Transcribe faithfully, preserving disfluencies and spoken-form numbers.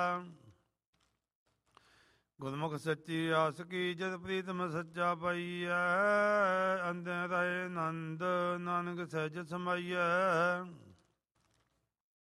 ਗੁਰਮੁਖ ਸੱਚੀ ਆਸ ਕੀ ਜਦ ਪ੍ਰੀਤਮ ਸੱਚਾ ਪਾਈਐ। ਅੰਧੇ ਰਹੇ ਨੰਦ ਨਾਨਕ ਸਹਿਜ ਸਮਾਈਐ।